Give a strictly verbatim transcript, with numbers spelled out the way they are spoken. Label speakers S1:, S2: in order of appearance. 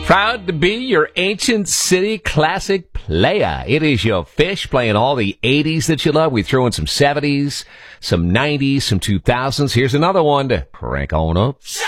S1: Proud to be your Ancient City Classic player. It is your Fish playing all the eighties that you love. We throw in some seventies, some nineties, some two thousands. Here's another one to crank on up.